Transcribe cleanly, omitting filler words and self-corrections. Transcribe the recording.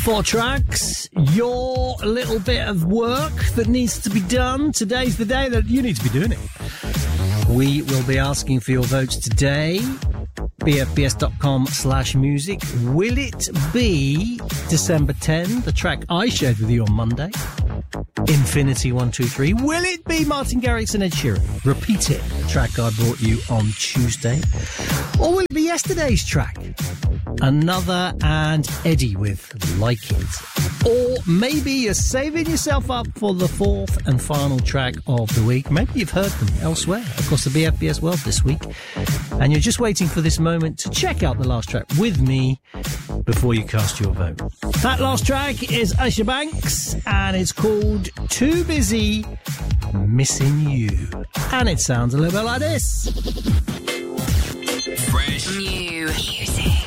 4 tracks, your little bit of work that needs to be done. Today's the day that you need to be doing it. We will be asking for your votes today. bfbs.com/music. Will it be December 10, the track I shared with you on Monday? Infinity 123. Will it be Martin Garrix and Ed Sheeran? Repeat It, the track I brought you on Tuesday. Or will it be yesterday's track? Another and Eddie with Like It. Or maybe you're saving yourself up for the 4th and final track of the week. Maybe you've heard them elsewhere across the BFBS world this week, and you're just waiting for this moment to check out the last track with me before you cast your vote. That last track is Usher Banks, and it's called Too Busy Missing You. And it sounds a little bit like this. Fresh. New music.